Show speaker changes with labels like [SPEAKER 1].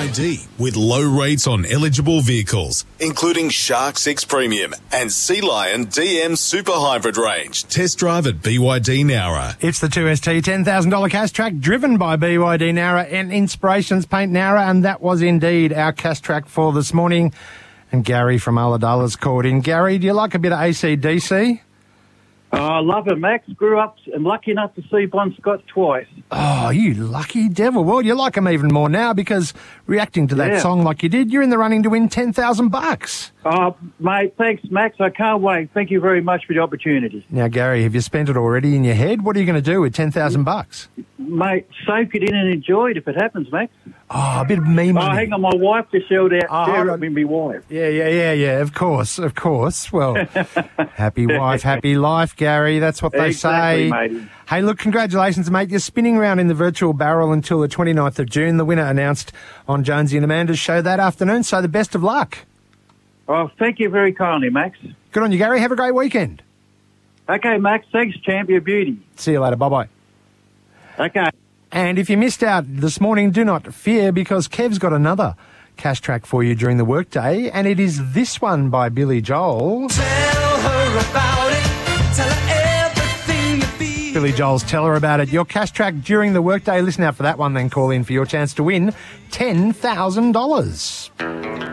[SPEAKER 1] BYD with low rates on eligible vehicles, including Shark 6 Premium and Sea Lion DM Super Hybrid range. Test drive at BYD Nowra.
[SPEAKER 2] It's the 2ST $10,000 cash track driven by BYD Nowra and Inspirations Paint Nowra, and that was indeed our cash track for this morning. And Gary from Ulladulla's called in. Gary, do you like a bit of AC/DC?
[SPEAKER 3] Oh, I love it, Max. Grew up and lucky enough to see Bon Scott twice.
[SPEAKER 2] Oh, you lucky devil. Well, you like him even more now because reacting to that song like you did, you're in the running to win $10,000.
[SPEAKER 3] Oh, mate, thanks, Max. I can't wait. Thank you very much for the opportunity.
[SPEAKER 2] Now, Gary, have you spent it already in your head? What are you going to do with $10,000?
[SPEAKER 3] Mate, soak it in and enjoy it if it happens, Max.
[SPEAKER 2] Oh, a bit of me money.
[SPEAKER 3] Oh, hang on, my wife just yelled out, stare at me, my wife.
[SPEAKER 2] Yeah, of course. Well, happy wife, happy life, Gary. That's what they say.
[SPEAKER 3] Matey.
[SPEAKER 2] Hey, look, congratulations, mate. You're spinning around in the virtual barrel until the 29th of June. The winner announced on Jonesy and Amanda's show that afternoon, so the best of luck.
[SPEAKER 3] Oh, thank you very kindly, Max.
[SPEAKER 2] Good on you, Gary. Have a great weekend.
[SPEAKER 3] Okay, Max. Thanks, champ. You're a beauty.
[SPEAKER 2] See you later. Bye-bye.
[SPEAKER 3] Okay.
[SPEAKER 2] And if you missed out this morning, do not fear because Kev's got another cash track for you during the workday, and it is this one by Billy Joel.
[SPEAKER 4] Tell her about it. Tell her everything you feel.
[SPEAKER 2] Billy Joel's Tell Her About It. Your cash track during the workday. Listen out for that one, then call in for your chance to win $10,000.